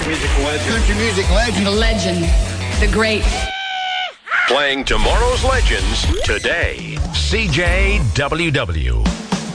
Country music legend. The legend. The great. Playing tomorrow's legends today. CJWW.